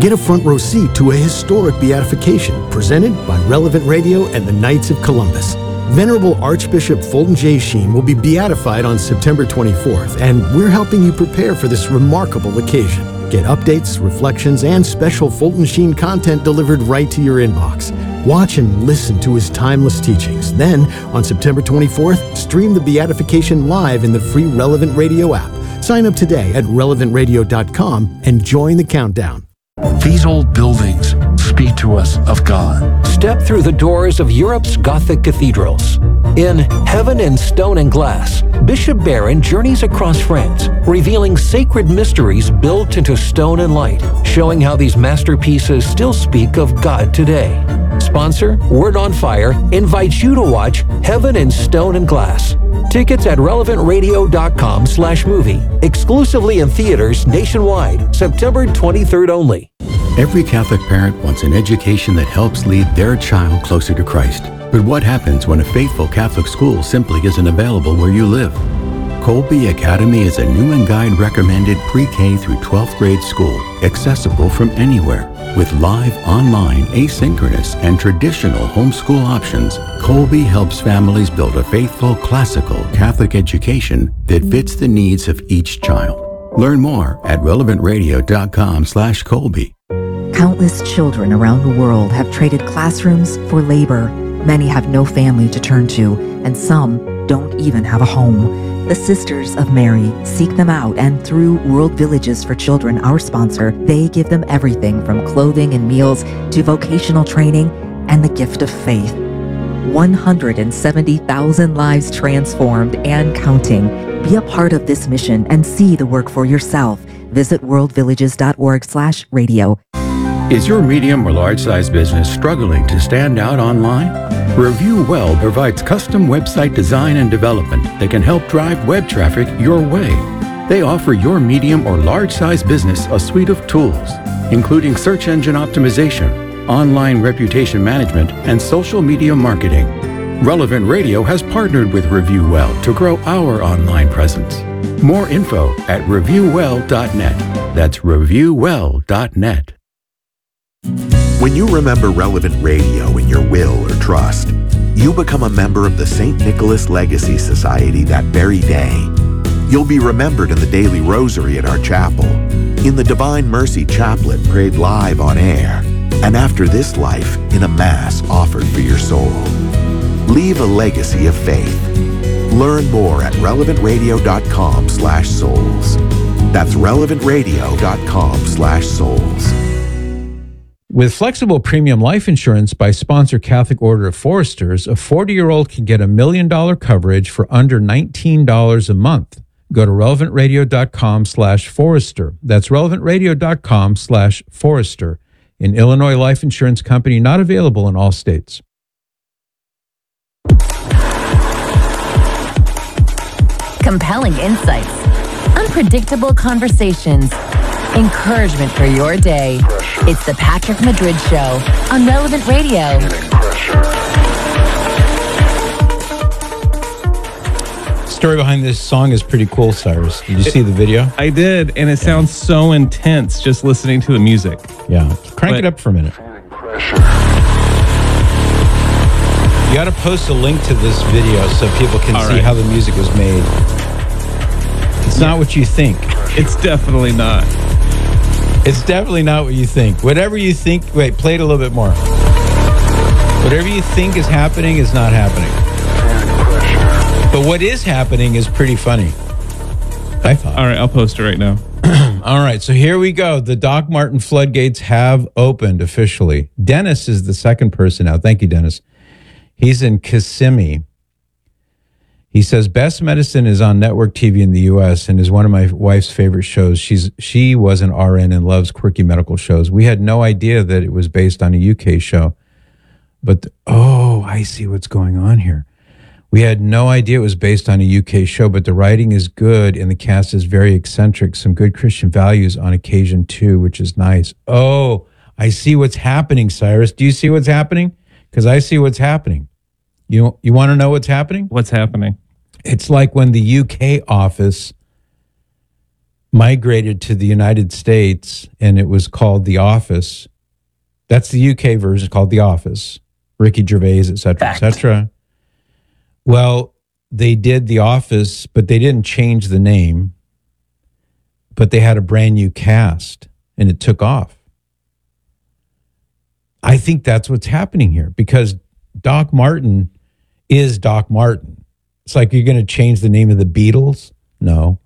Get a front row seat to a historic beatification presented by Relevant Radio and the Knights of Columbus. Venerable Archbishop Fulton J. Sheen will be beatified on September 24th, and we're helping you prepare for this remarkable occasion. Get updates, reflections, and special Fulton Sheen content delivered right to your inbox. Watch and listen to his timeless teachings. Then, on September 24th, stream the beatification live in the free Relevant Radio app. Sign up today at relevantradio.com and join the countdown. These old buildings speak to us of God. Step through the doors of Europe's Gothic cathedrals. In Heaven in Stone and Glass, Bishop Barron journeys across France, revealing sacred mysteries built into stone and light, showing how these masterpieces still speak of God today. Sponsor, Word on Fire, invites you to watch Heaven in Stone and Glass. Tickets at relevantradio.com/movie. Exclusively in theaters nationwide, September 23rd only. Every Catholic parent wants an education that helps lead their child closer to Christ. But what happens when a faithful Catholic school simply isn't available where you live? Colby Academy is a new and guide recommended pre-K through 12th grade school, accessible from anywhere. With live, online, asynchronous, and traditional homeschool options, Colby helps families build a faithful, classical Catholic education that fits the needs of each child. Learn more at relevantradio.com/Colby. Countless children around the world have traded classrooms for labor. Many have no family to turn to, and some don't even have a home. The Sisters of Mary seek them out, and through World Villages for Children, our sponsor, they give them everything from clothing and meals to vocational training and the gift of faith. 170,000 lives transformed and counting. Be a part of this mission and see the work for yourself. Visit worldvillages.org/radio. Is your medium or large-size business struggling to stand out online? Review Well provides custom website design and development that can help drive web traffic your way. They offer your medium or large-size business a suite of tools, including search engine optimization, online reputation management, and social media marketing. Relevant Radio has partnered with Review Well to grow our online presence. More info at reviewwell.net. That's reviewwell.net. When you remember Relevant Radio in your will or trust, you become a member of the St. Nicholas Legacy Society that very day. You'll be remembered in the daily rosary at our chapel, in the Divine Mercy Chaplet prayed live on air, and after this life in a Mass offered for your soul. Leave a legacy of faith. Learn more at relevantradio.com/souls. That's relevantradio.com/souls. With flexible premium life insurance by sponsor Catholic Order of Foresters, a 40-year-old can get $1 million coverage for under $19 a month. Go to relevantradio.com/Forester. That's relevantradio.com/Forester. An Illinois life insurance company not available in all states. Compelling insights, unpredictable conversations, encouragement for your day. It's the Patrick Madrid Show on Relevant Radio. Story behind this song is pretty cool, Cyrus. Did you see the video? I did, and it sounds so intense just listening to the music. Yeah. Crank it up for a minute. You got to post a link to this video so people can see how the music was made. It's not what you think. It's definitely not. It's definitely not what you think. Whatever you think, wait, play it a little bit more. Whatever you think is happening is not happening. But what is happening is pretty funny, I thought. All right, I'll post it right now. All right, so here we go. The Doc Martin floodgates have opened officially. Dennis is the second person out. Thank you, Dennis. He's in Kissimmee. He says, Best Medicine is on network TV in the U.S. and is one of my wife's favorite shows. She was an RN and loves quirky medical shows. We had no idea that it was based on a UK show. But, I see what's going on here. We had no idea it was based on a UK show, but the writing is good and the cast is very eccentric. Some good Christian values on occasion too, which is nice. Oh, I see what's happening, Cyrus. Do you see what's happening? Because I see what's happening. You want to know what's happening? What's happening? It's like when the UK office migrated to the United States, and it was called The Office. That's the UK version, called The Office. Ricky Gervais, et cetera, et cetera. Well, they did The Office, but they didn't change the name. But they had a brand new cast, and it took off. I think that's what's happening here, because Doc Martin is Doc Martin. It's like, you're going to change the name of the Beatles? No.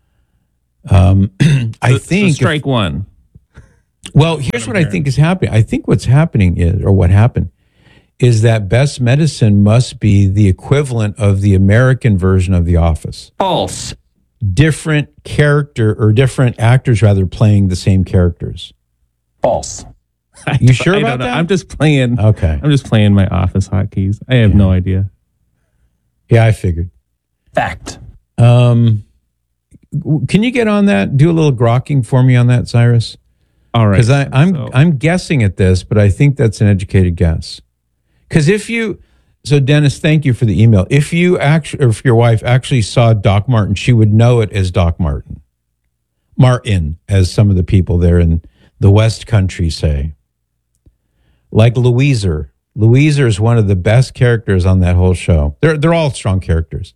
I think strike one. Well, here's what I think is happening. I think what's happening is, or what happened, is that Best Medicine must be the equivalent of the American version of The Office. False. Different character, or different actors rather, playing the same characters. False. You sure about that? I'm just playing. Okay. I'm just playing my Office hotkeys. I have no idea. Yeah, I figured. Fact. Can you get on that? Do a little grokking for me on that, Cyrus? All right. Because I'm guessing at this, but I think that's an educated guess. Because so Dennis, thank you for the email. If you actually, or if your wife actually saw Doc Martin, she would know it as Doc Martin. Martin, as some of the people there in the West Country say. Like Louiser. Louiser is one of the best characters on that whole show. They're all strong characters.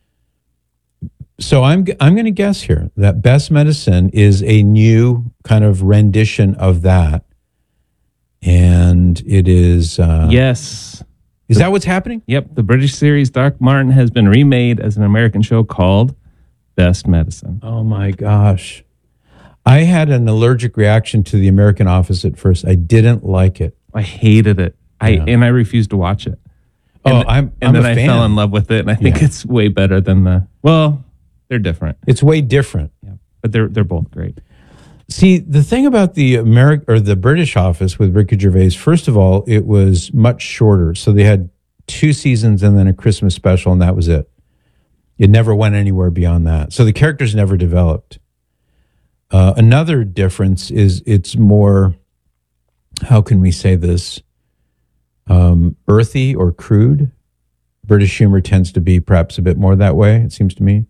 So I'm going to guess here that Best Medicine is a new kind of rendition of that, and it is. Yes. Is that what's happening? Yep. The British series Doc Martin has been remade as an American show called Best Medicine. Oh my gosh! I had an allergic reaction to the American Office at first. I didn't like it. I hated it. I refused to watch it. And then a I fan. fell in love with it, and I think it's way better than they're different. It's way different. Yeah, but they're both great. See, the thing about the the British Office with Ricky Gervais, first of all, it was much shorter. So they had 2 seasons and then a Christmas special, and that was it. It never went anywhere beyond that. So the characters never developed. Another difference is it's more, how can we say this, earthy or crude. British humor tends to be perhaps a bit more that way, it seems to me.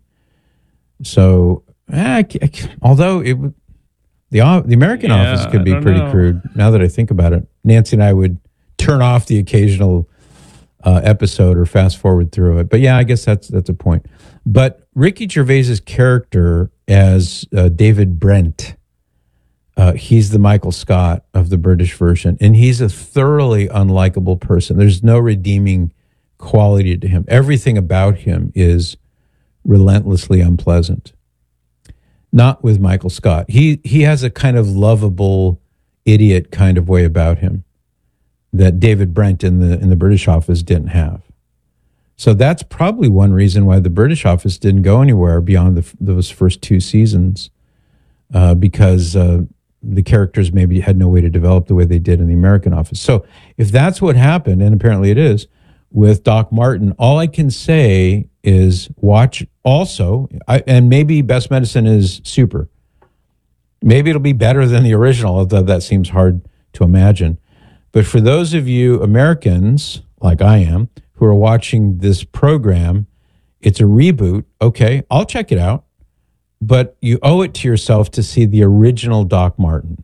So, although the American Office could be pretty crude, now that I think about it. Nancy and I would turn off the occasional episode or fast forward through it. But yeah, I guess that's a point. But Ricky Gervais's character as David Brent, he's the Michael Scott of the British version, and he's a thoroughly unlikable person. There's no redeeming quality to him. Everything about him is relentlessly unpleasant. Not with Michael Scott. He has a kind of lovable idiot kind of way about him that David Brent in the British Office didn't have. So that's probably one reason why the British Office didn't go anywhere beyond those first 2 seasons, because the characters maybe had no way to develop the way they did in the American Office. So if that's what happened, and apparently it is, with Doc Martin, all I can say is watch also, and maybe Best Medicine is super. Maybe it'll be better than the original, although that seems hard to imagine. But for those of you Americans, like I am, who are watching this program, it's a reboot. Okay, I'll check it out. But you owe it to yourself to see the original Doc Martin.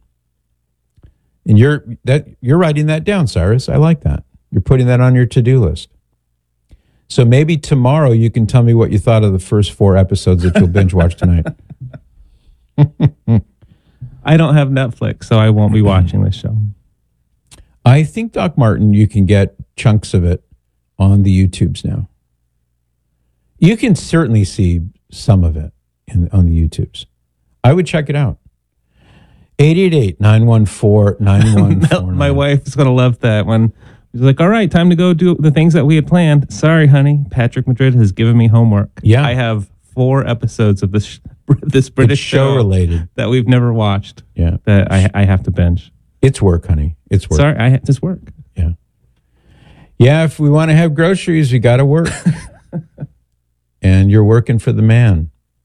And you're writing that down, Cyrus. I like that. You're putting that on your to-do list. So maybe tomorrow you can tell me what you thought of the first 4 episodes that you'll binge watch tonight. I don't have Netflix, so I won't be watching this show. I think Doc Martin, you can get chunks of it on the YouTubes now. You can certainly see some of it on the YouTubes. I would check it out. 888-914-9149. My wife is going to love that when she's like, all right, time to go do the things that we had planned. Sorry, honey. Patrick Madrid has given me homework. Yeah. I have 4 episodes of this British show related that we've never watched. Yeah. That I have to binge. It's work, honey. It's work. Sorry, it's work. Yeah. Yeah, if we want to have groceries, we got to work. And you're working for the man.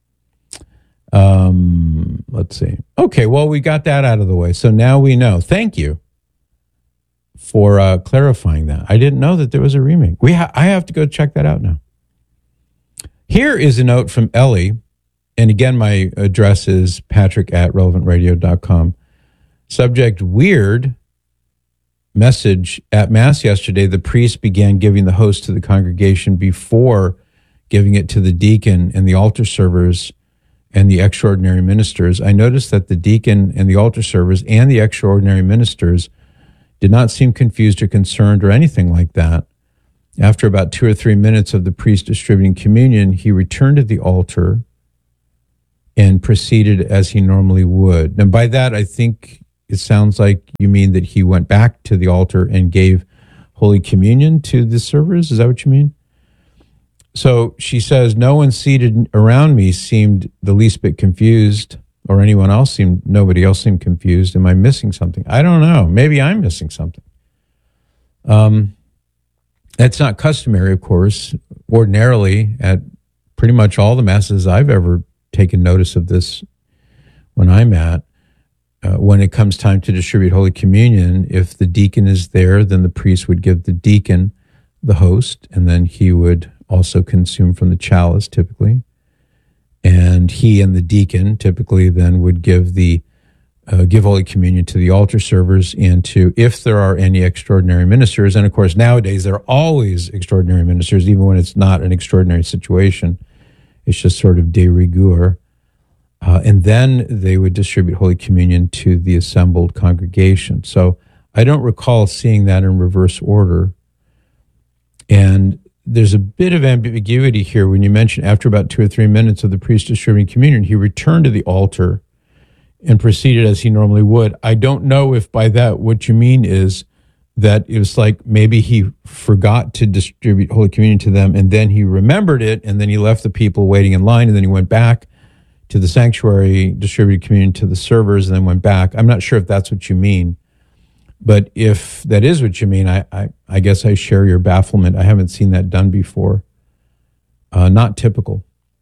Let's see. Okay, well, we got that out of the way. So now we know. Thank you for clarifying that. I didn't know that there was a remake. I have to go check that out now. Here is a note from Ellie. And again, my address is patrick@relevantradio.com. Subject: weird. Message: at Mass yesterday, the priest began giving the host to the congregation before giving it to the deacon and the altar servers and the extraordinary ministers. I noticed that the deacon and the altar servers and the extraordinary ministers did not seem confused or concerned or anything like that. After about 2 or 3 minutes of the priest distributing communion, he returned to the altar and proceeded as he normally would. And by that, I think it sounds like you mean that he went back to the altar and gave Holy Communion to the servers. Is that what you mean? So she says, no one seated around me seemed the least bit confused, or nobody else seemed confused. Am I missing something? I don't know. Maybe I'm missing something. That's not customary, of course. Ordinarily, at pretty much all the masses I've ever taken notice of this when I'm at, when it comes time to distribute Holy Communion, if the deacon is there, then the priest would give the deacon the host, and then he would also consume from the chalice, typically. And he and the deacon typically then would give Holy Communion to the altar servers and to, if there are any extraordinary ministers. And of course, nowadays there are always extraordinary ministers, even when it's not an extraordinary situation. It's just sort of de rigueur. And then they would distribute Holy Communion to the assembled congregation. So I don't recall seeing that in reverse order. And there's a bit of ambiguity here when you mention after about 2 or 3 minutes of the priest distributing communion, he returned to the altar and proceeded as he normally would. I don't know if by that what you mean is that it was like maybe he forgot to distribute Holy Communion to them, and then he remembered it, and then he left the people waiting in line, and then he went back to the sanctuary, distributed communion to the servers, and then went back. I'm not sure if that's what you mean. But if that is what you mean, I guess I share your bafflement. I haven't seen that done before. Not typical.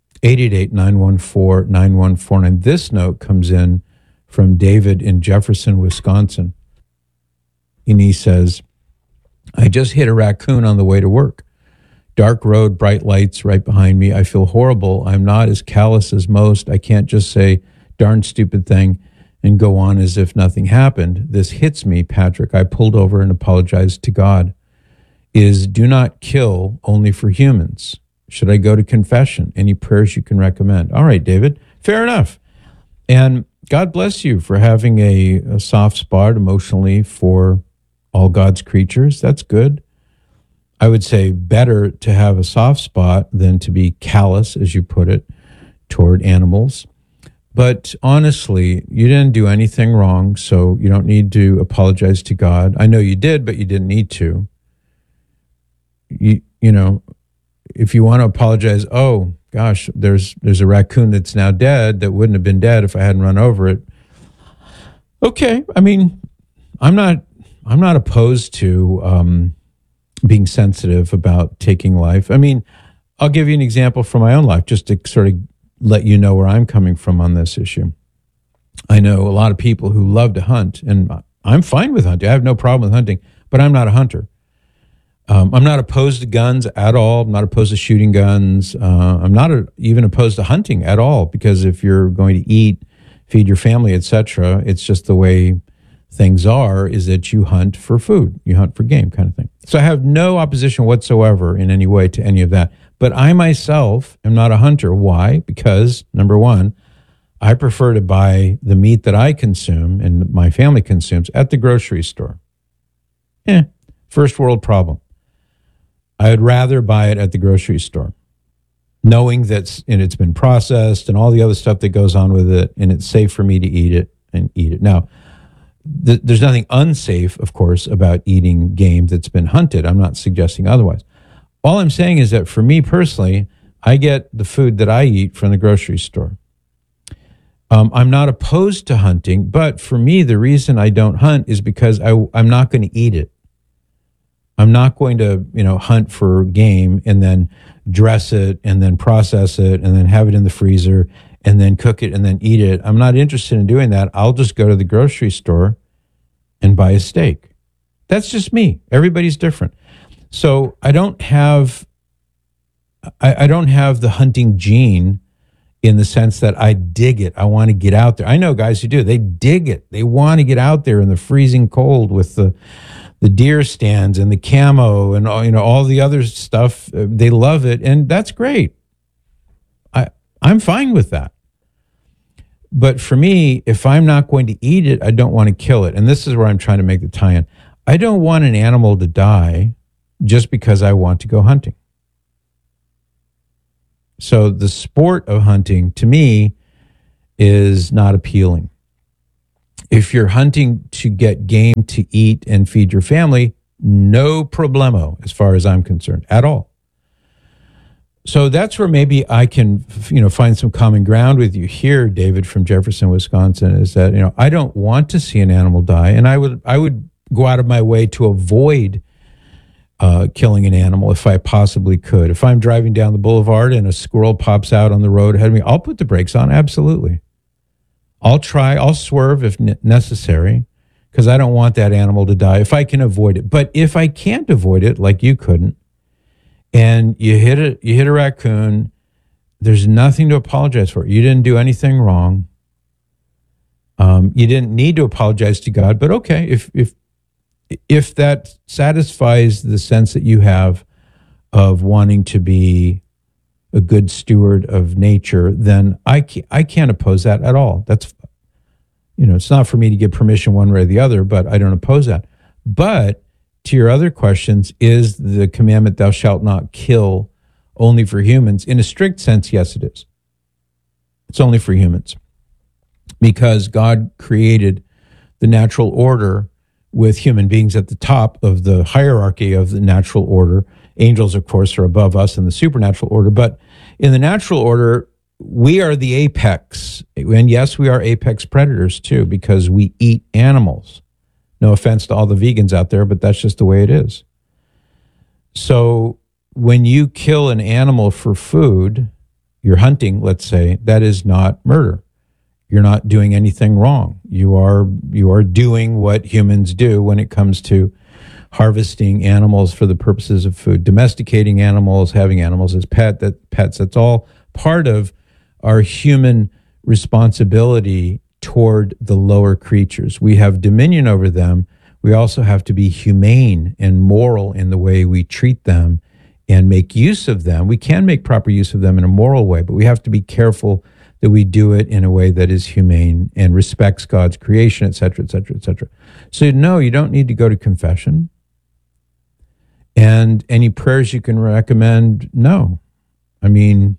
888-914-9149. This note comes in from David in Jefferson, Wisconsin. And he says, I just hit a raccoon on the way to work. Dark road, bright lights right behind me. I feel horrible. I'm not as callous as most. I can't just say, darn stupid thing, and go on as if nothing happened. This hits me, Patrick. I pulled over and apologized to God. Is do not kill only for humans? Should I go to confession? Any prayers you can recommend? All right, David, fair enough. And God bless you for having a soft spot emotionally for all God's creatures. That's good. I would say better to have a soft spot than to be callous, as you put it, toward animals. But honestly, you didn't do anything wrong, so you don't need to apologize to God. I know you did, but you didn't need to. You know, if you want to apologize, oh gosh, there's a raccoon that's now dead that wouldn't have been dead if I hadn't run over it. Okay, I mean, I'm not opposed to being sensitive about taking life. I mean, I'll give you an example from my own life, just to sort of let you know where I'm coming from on this issue. I know a lot of people who love to hunt, and I'm fine with hunting. I have no problem with hunting, but I'm not a hunter. I'm not opposed to guns at all. I'm not opposed to shooting guns. I'm not even opposed to hunting at all, because if you're going to eat, feed your family, etc., it's just the way things are, is that you hunt for food. You hunt for game, kind of thing. So I have no opposition whatsoever in any way to any of that. But I myself am not a hunter. Why? Because, number one, I prefer to buy the meat that I consume and my family consumes at the grocery store. First world problem. I would rather buy it at the grocery store, knowing that it's been processed and all the other stuff that goes on with it, and it's safe for me to eat it. Now, there's nothing unsafe, of course, about eating game that's been hunted. I'm not suggesting otherwise. All I'm saying is that for me personally, I get the food that I eat from the grocery store. I'm not opposed to hunting, but for me, the reason I don't hunt is because I'm not going to eat it. I'm not going to, hunt for game and then dress it and then process it and then have it in the freezer and then cook it and then eat it. I'm not interested in doing that. I'll just go to the grocery store and buy a steak. That's just me. Everybody's different. So I don't have the hunting gene in the sense that I dig it. I want to get out there. I know guys who do. They dig it. They want to get out there in the freezing cold with the deer stands and the camo and all the other stuff. They love it, and that's great. I'm fine with that. But for me, if I'm not going to eat it, I don't want to kill it. And this is where I'm trying to make the tie-in. I don't want an animal to die just because I want to go hunting. So the sport of hunting, to me, is not appealing. If you're hunting to get game to eat and feed your family, no problemo as far as I'm concerned at all. So that's where maybe I can, find some common ground with you here, David, from Jefferson, Wisconsin, is that, I don't want to see an animal die, and I would go out of my way to avoid killing an animal if I possibly could. If I'm driving down the boulevard and a squirrel pops out on the road ahead of me, I'll put the brakes on, absolutely. I'll swerve if necessary, because I don't want that animal to die if I can avoid it. But if I can't avoid it, like you couldn't, and you hit a raccoon, there's nothing to apologize for. You didn't do anything wrong. You didn't need to apologize to God, but okay, if that satisfies the sense that you have of wanting to be a good steward of nature, then I can't oppose that at all. That's, it's not for me to give permission one way or the other, but I don't oppose that. But to your other questions, is the commandment, thou shalt not kill, only for humans? In a strict sense, yes, it is. It's only for humans. Because God created the natural order with human beings at the top of the hierarchy of the natural order. Angels, of course, are above us in the supernatural order. But in the natural order, we are the apex. And yes, we are apex predators too, because we eat animals. No offense to all the vegans out there, but that's just the way it is. So when you kill an animal for food, you're hunting, let's say, that is not murder. You're not doing anything wrong. You are doing what humans do when it comes to harvesting animals for the purposes of food, domesticating animals, having animals as pets. That's all part of our human responsibility toward the lower creatures. We have dominion over them. We also have to be humane and moral in the way we treat them and make use of them. We can make proper use of them in a moral way, but we have to be careful that we do it in a way that is humane and respects God's creation, et cetera, et cetera, et cetera. So no, you don't need to go to confession. And any prayers you can recommend, no. I mean,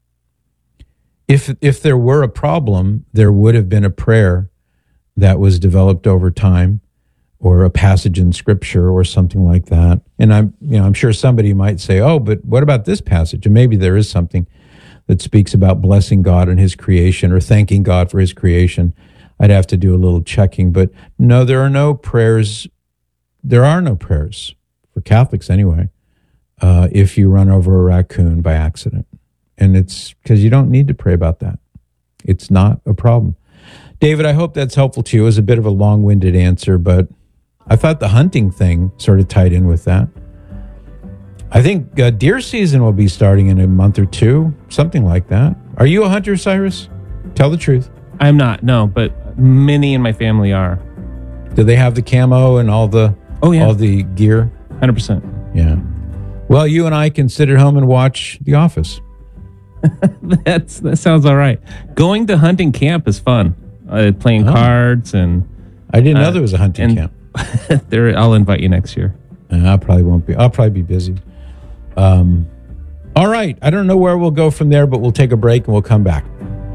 if there were a problem, there would have been a prayer that was developed over time, or a passage in Scripture or something like that. And I'm sure somebody might say, "Oh, but what about this passage?" And maybe there is something that speaks about blessing God and His creation, or thanking God for His creation. I'd have to do a little checking, but no, there are no prayers. There are no prayers for Catholics anyway. If you run over a raccoon by accident. And it's because you don't need to pray about that. It's not a problem. David, I hope that's helpful to you. It was a bit of a long-winded answer, but I thought the hunting thing sort of tied in with that. I think deer season will be starting in a month or two, something like that. Are you a hunter, Cyrus? Tell the truth. I'm not, no, but many in my family are. Do they have the camo and all the gear? 100%. Yeah. Well, you and I can sit at home and watch The Office. That sounds all right. Going to hunting camp is fun. Playing cards and... I didn't know there was a hunting camp. I'll invite you next year. I probably won't be. I'll probably be busy. All right. I don't know where we'll go from there, but we'll take a break and we'll come back.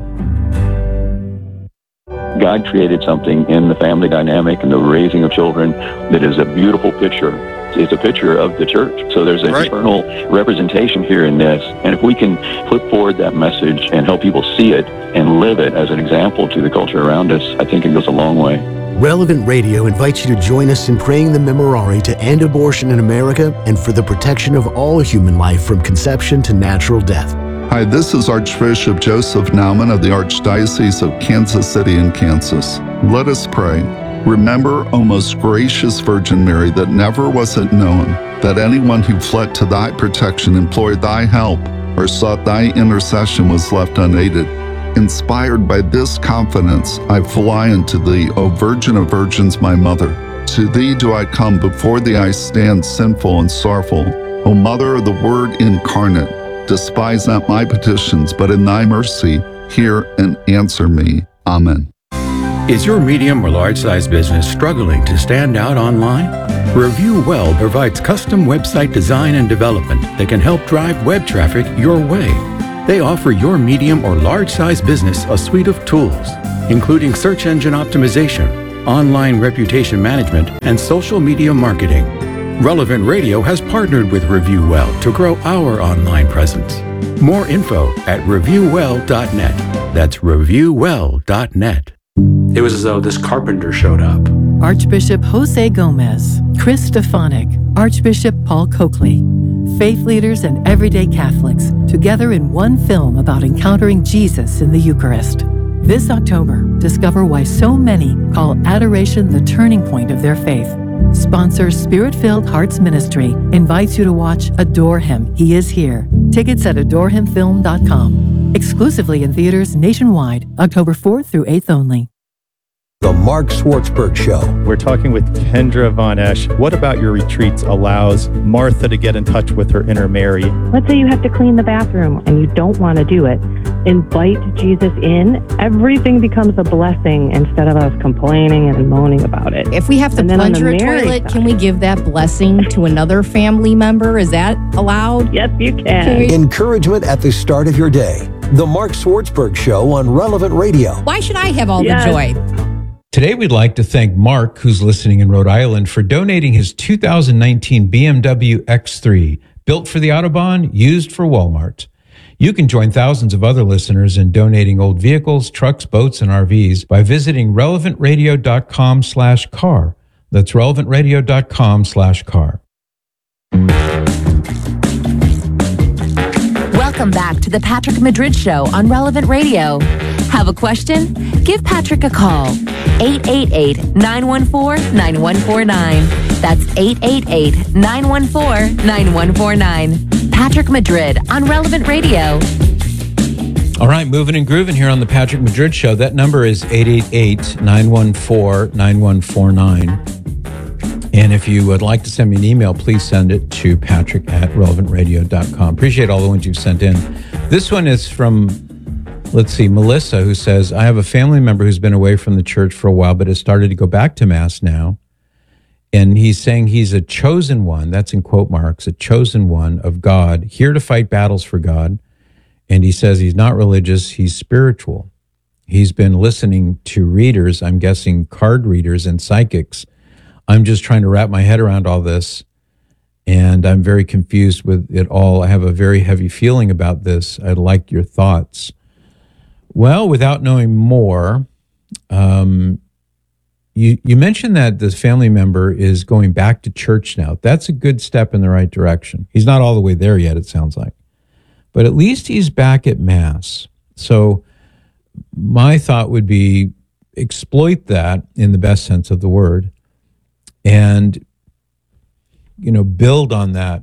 God created something in the family dynamic and the raising of children that is a beautiful picture. It's a picture of the church. So there's an eternal representation here in this. And if we can put forward that message and help people see it and live it as an example to the culture around us, I think it goes a long way. Relevant Radio invites you to join us in praying the Memorare to end abortion in America and for the protection of all human life from conception to natural death. Hi, this is Archbishop Joseph Naumann of the Archdiocese of Kansas City in Kansas. Let us pray. Remember, O most gracious Virgin Mary, that never was it known that anyone who fled to thy protection, implored thy help, or sought thy intercession was left unaided. Inspired by this confidence, I fly into thee, O Virgin of Virgins, my mother. To thee do I come, before thee I stand sinful and sorrowful. O Mother of the Word incarnate, despise not my petitions, but in thy mercy hear and answer me. Amen. Is your medium or large-sized business struggling to stand out online? Review Well provides custom website design and development that can help drive web traffic your way. They offer your medium or large-sized business a suite of tools, including search engine optimization, online reputation management, and social media marketing. Relevant Radio has partnered with Review Well to grow our online presence. More info at reviewwell.net. That's reviewwell.net. It was as though this carpenter showed up. Archbishop Jose Gomez, Chris Stefanik, Archbishop Paul Coakley. Faith leaders and everyday Catholics together in one film about encountering Jesus in the Eucharist. This October, discover why so many call adoration the turning point of their faith. Sponsor Spirit-Filled Hearts Ministry invites you to watch Adore Him, He Is Here. Tickets at adorehimfilm.com. Exclusively in theaters nationwide, October 4th through 8th only. The Mark Swartzberg Show. We're talking with Kendra Von Esch. What about your retreats allows Martha to get in touch with her inner Mary? Let's say you have to clean the bathroom and you don't want to do it. Invite Jesus in. Everything becomes a blessing instead of us complaining and moaning about it. If we have to plunger a toilet, can we give that blessing to another family member? Is that allowed? Yes, you can. Encouragement at the start of your day. The Mark Swartzberg Show on Relevant Radio. Why should I have all the joy? Today, we'd like to thank Mark, who's listening in Rhode Island, for donating his 2019 BMW X3, built for the Autobahn, used for Walmart. You can join thousands of other listeners in donating old vehicles, trucks, boats, and RVs by visiting relevantradio.com/car. That's relevantradio.com/car. Welcome back to the Patrick Madrid Show on Relevant Radio. Have a question? Give Patrick a call. 888-914-9149. That's 888-914-9149. Patrick Madrid on Relevant Radio. All right, moving and grooving here on the Patrick Madrid Show. That number is 888-914-9149. And if you would like to send me an email, please send it to patrick@relevantradio.com. Appreciate all the ones you've sent in. This one is from, let's see, Melissa, who says, I have a family member who's been away from the church for a while, but has started to go back to Mass now. And he's saying he's a chosen one, that's in quote marks, a chosen one of God, here to fight battles for God. And he says he's not religious, he's spiritual. He's been listening to readers, I'm guessing card readers and psychics. I'm just trying to wrap my head around all this, and I'm very confused with it all. I have a very heavy feeling about this. I'd like your thoughts. Well, without knowing more, you mentioned that this family member is going back to church now. That's a good step in the right direction. He's not all the way there yet, it sounds like. But at least he's back at Mass. So my thought would be exploit that in the best sense of the word and, build on that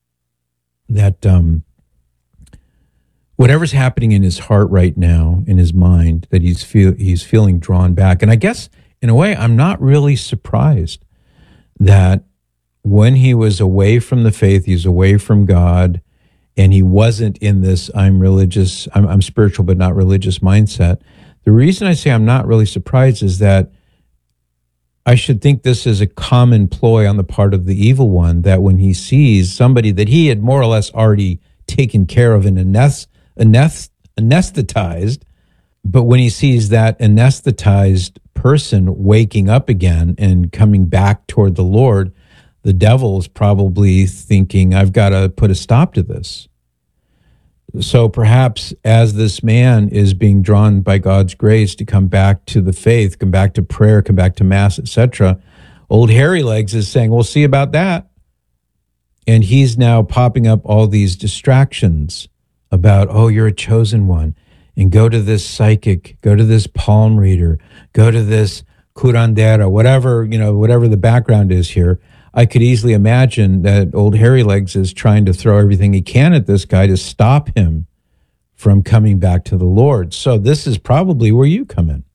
whatever's happening in his heart right now, in his mind, that he's feeling drawn back. And I guess, in a way, I'm not really surprised that when he was away from the faith, he's away from God, and he wasn't in this I'm spiritual but not religious mindset. The reason I say I'm not really surprised is that I should think this is a common ploy on the part of the evil one, that when he sees somebody that he had more or less already taken care of and anesthetized, but when he sees that anesthetized person waking up again and coming back toward the Lord, the devil is probably thinking, I've got to put a stop to this. So perhaps as this man is being drawn by God's grace to come back to the faith, come back to prayer, come back to Mass, etc., old Hairy Legs is saying, we'll see about that. And he's now popping up all these distractions about, oh, you're a chosen one, and go to this psychic, go to this palm reader, go to this curandera, whatever the background is here. I could easily imagine that old Hairy Legs is trying to throw everything he can at this guy to stop him from coming back to the Lord. So this is probably where you come in.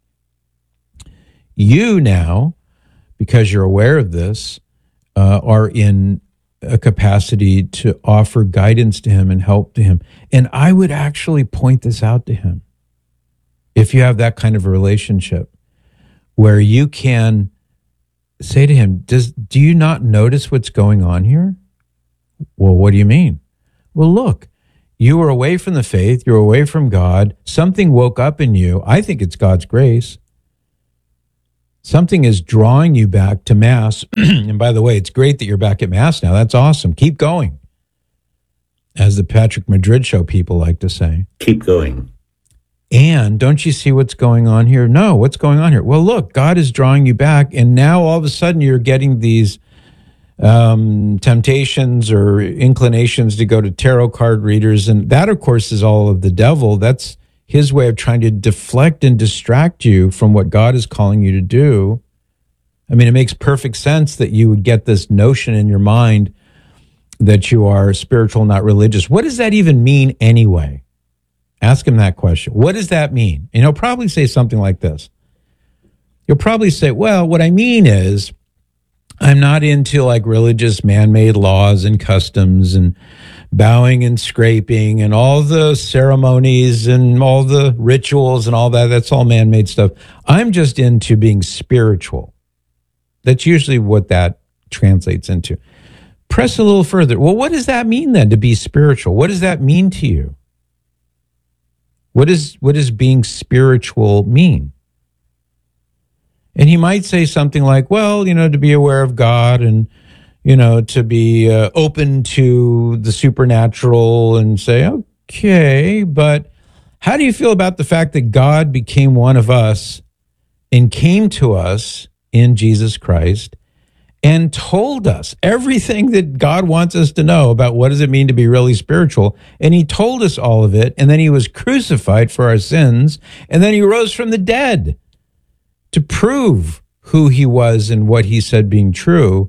You now, because you're aware of this, are in a capacity to offer guidance to him and help to him. And I would actually point this out to him. If you have that kind of a relationship where you can say to him, do you not notice what's going on here? Well, what do you mean? Well, look, you were away from the faith. You're away from God. Something woke up in you. I think it's God's grace. Something is drawing you back to Mass. And by the way, it's great that you're back at Mass now. That's awesome. Keep going. As the Patrick Madrid Show people like to say. Keep going. And don't you see what's going on here? No, what's going on here? Well, look, God is drawing you back. And now all of a sudden you're getting these temptations or inclinations to go to tarot card readers. And that, of course, is all of the devil. That's his way of trying to deflect and distract you from what God is calling you to do. I mean, it makes perfect sense that you would get this notion in your mind that you are spiritual, not religious. What does that even mean anyway? Ask him that question. What does that mean? And he'll probably say something like this. He'll probably say, well, what I mean is I'm not into like religious man-made laws and customs and bowing and scraping and all the ceremonies and all the rituals and all that. That's all man-made stuff. I'm just into being spiritual. That's usually what that translates into. Press a little further. Well, what does that mean then, to be spiritual? What does that mean to you? What does being spiritual mean? And he might say something like, well, to be aware of God and, to be open to the supernatural, and say, okay, but how do you feel about the fact that God became one of us and came to us in Jesus Christ and told us everything that God wants us to know about what does it mean to be really spiritual? And he told us all of it, and then he was crucified for our sins, and then he rose from the dead to prove who he was and what he said being true.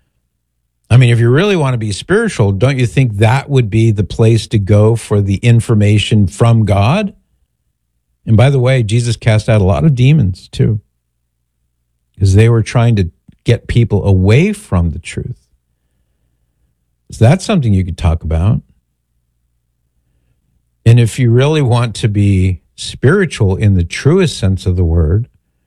I mean, if you really want to be spiritual, don't you think that would be the place to go for the information from God? And by the way, Jesus cast out a lot of demons too, because they were trying to get people away from the truth. So that's something you could talk about. And if you really want to be spiritual in the truest sense of the word,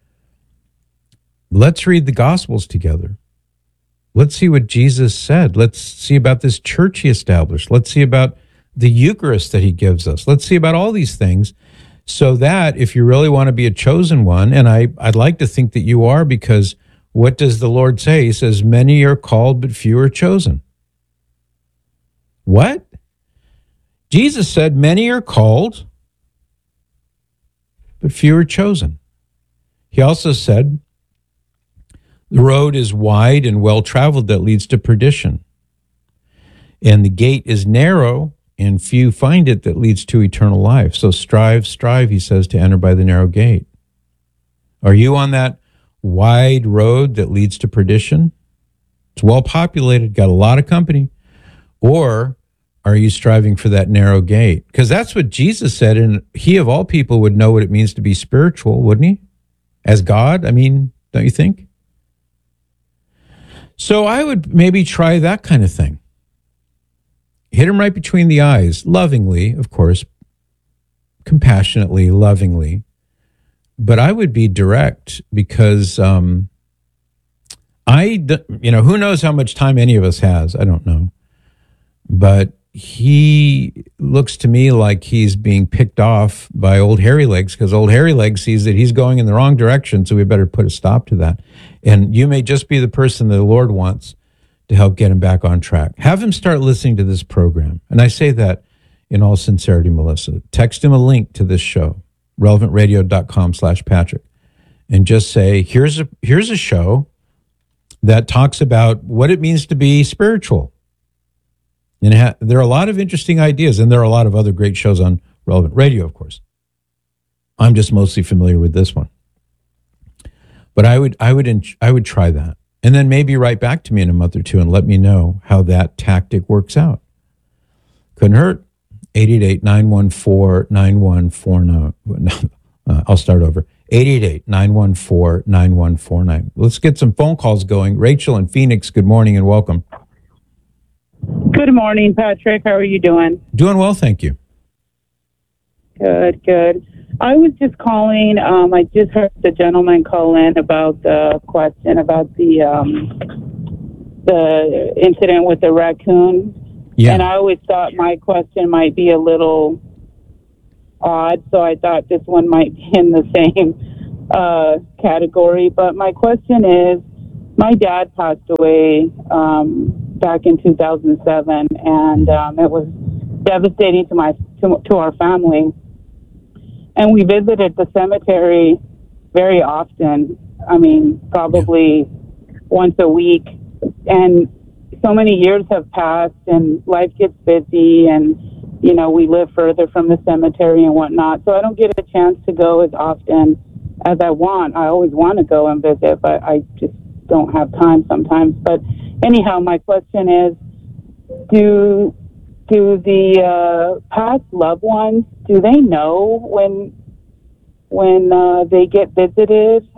let's read the Gospels together. Let's see what Jesus said. Let's see about this church he established. Let's see about the Eucharist that he gives us. Let's see about all these things, so that if you really want to be a chosen one, and I'd like to think that you are, because what does the Lord say? He says, many are called, but few are chosen. What? Jesus said, many are called, but few are chosen. He also said, the road is wide and well-traveled that leads to perdition, and the gate is narrow and few find it that leads to eternal life. So strive, he says, to enter by the narrow gate. Are you on that wide road that leads to perdition? It's well populated, got a lot of company. Or are you striving for that narrow gate? Because that's what Jesus said, and he of all people would know what it means to be spiritual, wouldn't he? As God, I mean, don't you think? So I would maybe try that kind of thing. Hit him right between the eyes, lovingly, of course, compassionately, lovingly. But I would be direct, because who knows how much time any of us has? I don't know. But he looks to me like he's being picked off by old Hairy Legs, because old Hairy Legs sees that he's going in the wrong direction, so we better put a stop to that. And you may just be the person that the Lord wants to help get him back on track. Have him start listening to this program. And I say that in all sincerity, Melissa. Text him a link to this show, relevantradio.com/Patrick, and just say, here's a show that talks about what it means to be spiritual. And there are a lot of interesting ideas, and there are a lot of other great shows on Relevant Radio, of course. I'm just mostly familiar with this one. But I would try that. And then maybe write back to me in a month or two and let me know how that tactic works out. Couldn't hurt. 888-914-9149. I'll start over. 888-914-9149. Let's get some phone calls going. Rachel in Phoenix, good morning and welcome. Good morning, Patrick. How are you doing? Doing well, thank you. Good, good. I was just calling. I just heard the gentleman call in about the question about the incident with the raccoon. Yeah. And I always thought my question might be a little odd, so I thought this one might be in the same category. But my question is, my dad passed away back in 2007, and it was devastating to our family. And we visited the cemetery very often. I mean, probably once a week. And so many years have passed, and life gets busy, and you know, we live further from the cemetery and whatnot. So I don't get a chance to go as often as I want. I always want to go and visit, but I just don't have time sometimes. But anyhow, my question is, do the past loved ones, do they know when they get visited?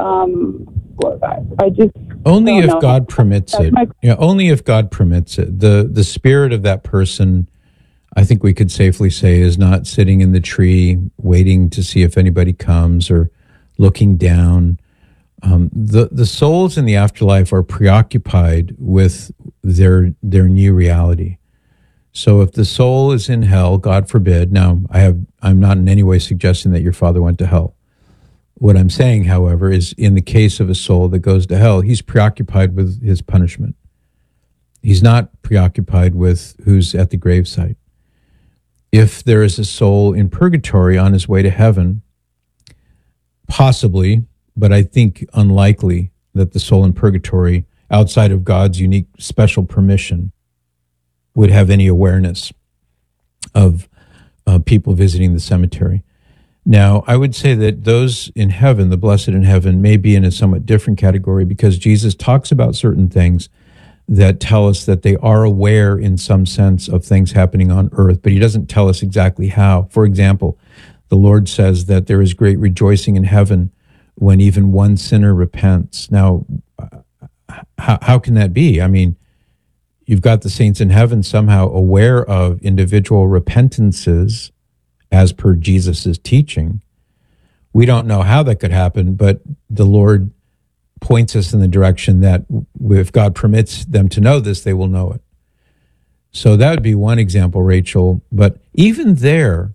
I just only if God permits it. Only if God permits it. The spirit of that person, I think we could safely say, is not sitting in the tree waiting to see if anybody comes or looking down. The souls in the afterlife are preoccupied with their new reality. So if the soul is in hell, God forbid. Now, I'm not in any way suggesting that your father went to hell. What I'm saying, however, is in the case of a soul that goes to hell, he's preoccupied with his punishment. He's not preoccupied with who's at the gravesite. If there is a soul in purgatory on his way to heaven, possibly, but I think unlikely that the soul in purgatory, outside of God's unique special permission, would have any awareness of people visiting the cemetery. Now, I would say that those in heaven, the blessed in heaven, may be in a somewhat different category because Jesus talks about certain things that tell us that they are aware in some sense of things happening on earth, but he doesn't tell us exactly how. For example, the Lord says that there is great rejoicing in heaven when even one sinner repents. Now, how can that be? I mean, you've got the saints in heaven somehow aware of individual repentances as per Jesus's teaching. We don't know how that could happen, but the Lord points us in the direction that if God permits them to know this, they will know it. So that would be one example, Rachel. But even there,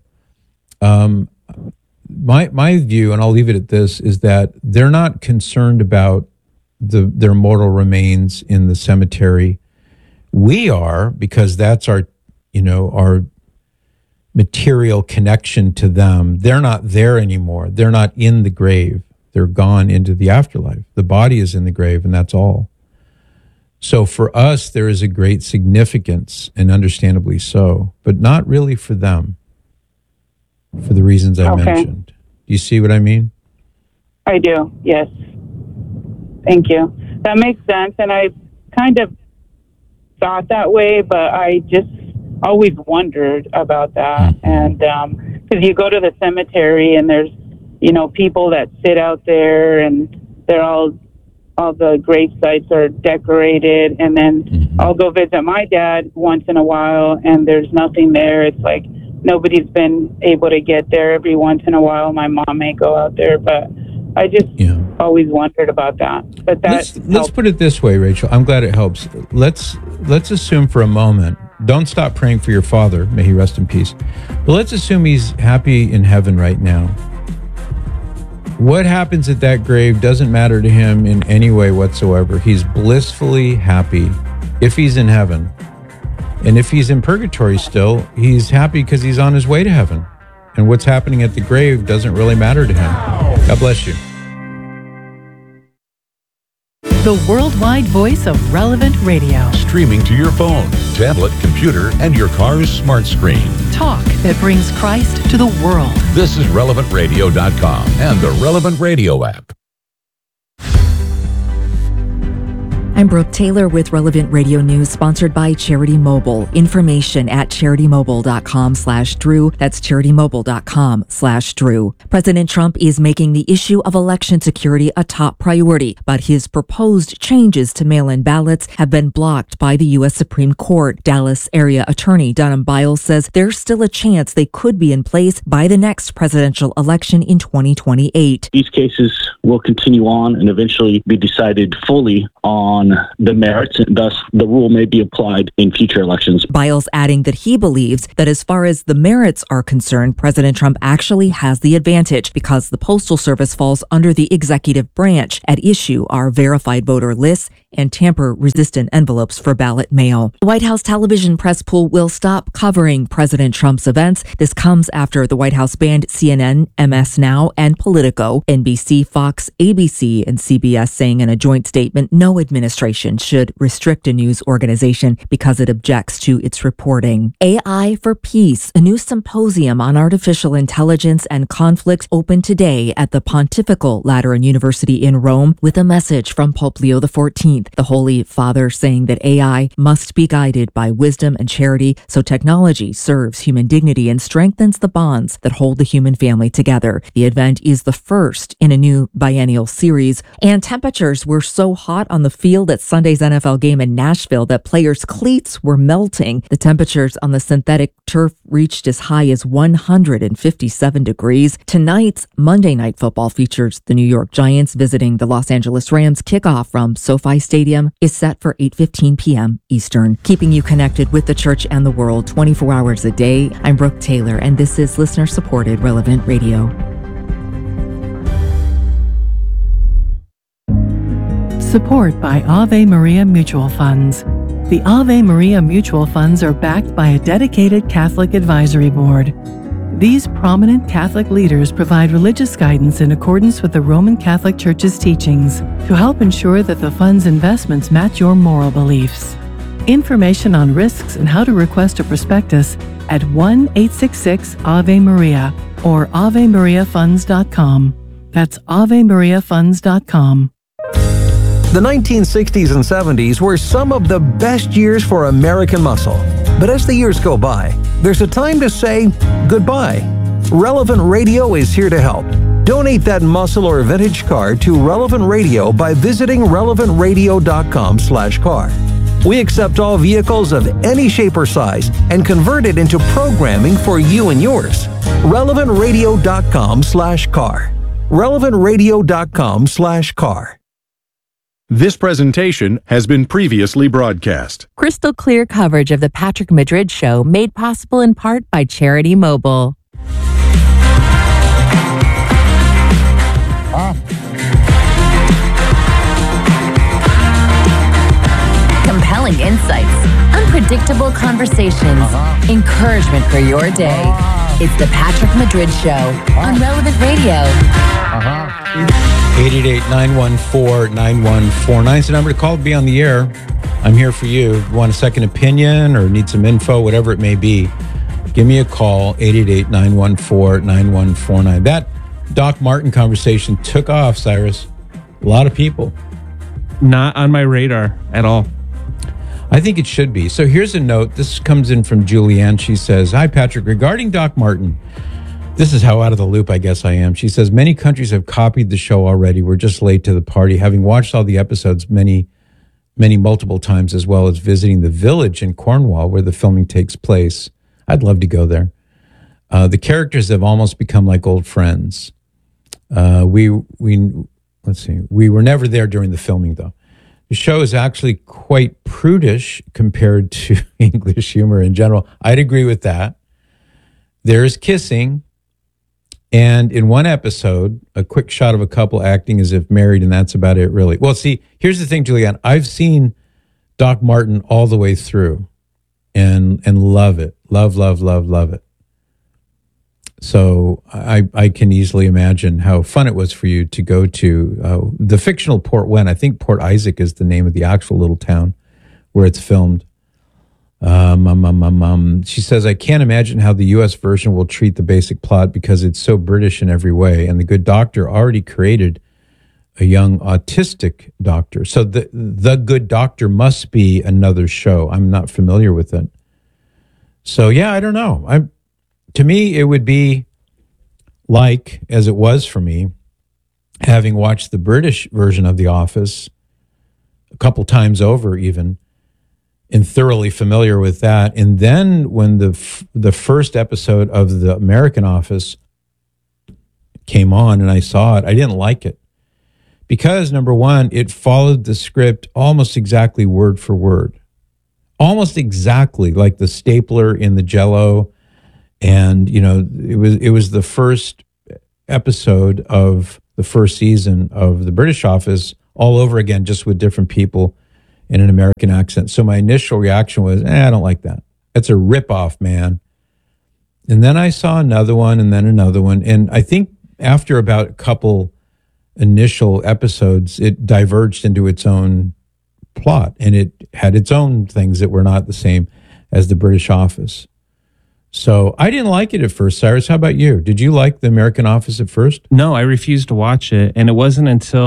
my view, and I'll leave it at this, is that they're not concerned about their mortal remains in the cemetery. We are, because that's our material connection to them. They're not there anymore. They're not in the grave. They're gone into the afterlife. The body is in the grave, and that's all. So for us, there is a great significance, and understandably so, but not really for them, for the reasons I mentioned. Do you see what I mean? I do, yes. Thank you. That makes sense, and I kind of thought that way, but I just always wondered about that. And because you go to the cemetery and there's, people that sit out there, and they're all the grave sites are decorated, and then I'll go visit my dad once in a while and there's nothing there. It's like nobody's been able to get there. Every once in a while my mom may go out there, but I just always wondered about that. But let's put it this way, Rachel. I'm glad it helps. Let's assume for a moment, don't stop praying for your father, may he rest in peace, but let's assume he's happy in heaven right now. What happens at that grave doesn't matter to him in any way whatsoever. He's blissfully happy if he's in heaven. And if he's in purgatory still, he's happy because he's on his way to heaven. And what's happening at the grave doesn't really matter to him. God bless you. The worldwide voice of Relevant Radio. Streaming to your phone, tablet, computer, and your car's smart screen. Talk that brings Christ to the world. This is RelevantRadio.com and the Relevant Radio app. I'm Brooke Taylor with Relevant Radio News, sponsored by Charity Mobile. Information at CharityMobile.com/Drew. That's CharityMobile.com/Drew. President Trump is making the issue of election security a top priority, but his proposed changes to mail-in ballots have been blocked by the U.S. Supreme Court. Dallas area attorney Dunham Biles says there's still a chance they could be in place by the next presidential election in 2028. These cases will continue on and eventually be decided fully on the merits, and thus the rule may be applied in future elections. Biles adding that he believes that as far as the merits are concerned, President Trump actually has the advantage because the Postal Service falls under the executive branch. At issue are verified voter lists and tamper-resistant envelopes for ballot mail. The White House television press pool will stop covering President Trump's events. This comes after the White House banned CNN, MS Now, and Politico, NBC, Fox, ABC, and CBS saying in a joint statement no administration should restrict a news organization because it objects to its reporting. AI for Peace, a new symposium on artificial intelligence and conflict, opened today at the Pontifical Lateran University in Rome with a message from Pope Leo XIV. The Holy Father saying that AI must be guided by wisdom and charity so technology serves human dignity and strengthens the bonds that hold the human family together. The event is the first in a new biennial series, and temperatures were so hot on the field at Sunday's NFL game in Nashville that players' cleats were melting. The temperatures on the synthetic turf reached as high as 157 degrees. Tonight's Monday Night Football features the New York Giants visiting the Los Angeles Rams. Kickoff from SoFi Stadium is set for 8:15 p.m. Eastern. Keeping you connected with the church and the world 24 hours a day, I'm Brooke Taylor, and this is listener-supported Relevant Radio. Support by Ave Maria Mutual Funds. The Ave Maria Mutual Funds are backed by a dedicated Catholic advisory board. These prominent Catholic leaders provide religious guidance in accordance with the Roman Catholic Church's teachings to help ensure that the fund's investments match your moral beliefs. Information on risks and how to request a prospectus at 1-866-AVE-MARIA or AveMariaFunds.com. That's AveMariaFunds.com. The 1960s and 70s were some of the best years for American muscle. But as the years go by, there's a time to say goodbye. Relevant Radio is here to help. Donate that muscle or vintage car to Relevant Radio by visiting relevantradio.com/car. We accept all vehicles of any shape or size and convert it into programming for you and yours. relevantradio.com/car. relevantradio.com/car. This presentation has been previously broadcast. Crystal clear coverage of the Patrick Madrid Show made possible in part by Charity Mobile. Compelling insights, unpredictable conversations, encouragement for your day. It's the Patrick Madrid Show on Relevant Radio. 888-914-9149 is the number to call to be on the air. I'm here for you. If you want a second opinion or need some info, whatever it may be, give me a call, 888-914-9149. That Doc Martin conversation took off, Cyrus. A lot of people. Not on my radar at all. I think it should be. So here's a note. This comes in from Julianne. She says, "Hi, Patrick. Regarding Doc Martin," this is how out of the loop I guess I am. She says, "Many countries have copied the show already. We're just late to the party. Having watched all the episodes multiple times, as well as visiting the village in Cornwall where the filming takes place. I'd love to go there. The characters have almost become like old friends. We were never there during the filming, though. The show is actually quite prudish compared to English humor in general. I'd agree with that. There's kissing. And in one episode, a quick shot of a couple acting as if married, and that's about it, really. Well, see, here's the thing, Julianne. I've seen Doc Martin all the way through and love it. Love it. So I can easily imagine how fun it was for you to go to the fictional Port Wen. I think Port Isaac is the name of the actual little town where it's filmed. She says, "I can't imagine how the U.S. version will treat the basic plot because it's so British in every way. And The Good Doctor already created a young autistic doctor. So the Good Doctor must be another show. I'm not familiar with it. So yeah, I don't know. To me, it would be like, as it was for me, having watched the British version of The Office a couple times over even, and thoroughly familiar with that. And then when the first episode of the American Office came on and I saw it, I didn't like it. Because, number one, it followed the script almost exactly word for word. Almost exactly like the stapler in the Jell-O. And, it was the first episode of the first season of the British Office all over again, just with different people in an American accent. So my initial reaction was, I don't like that. That's a ripoff, man. And then I saw another one and then another one. And I think after about a couple initial episodes, it diverged into its own plot, and it had its own things that were not the same as the British Office. So I didn't like it at first. Cyrus, how about you? Did you like the American Office at first? No, I refused to watch it. And it wasn't until